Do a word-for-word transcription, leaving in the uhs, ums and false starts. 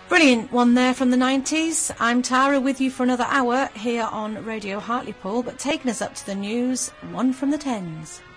Brilliant one there from the nineties. I'm Tara with you for another hour here on Radio Hartlepool, but taking us up to the news, one from the tens.